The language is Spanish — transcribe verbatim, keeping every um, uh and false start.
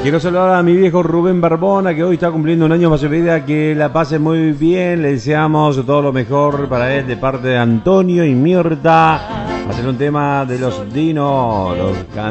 Quiero saludar a mi viejo Rubén Barbona, que hoy está cumpliendo un año más de vida, que la pase muy bien, le deseamos todo lo mejor para él de parte de Antonio y Mirta. Va a ser un tema de los Dinos, los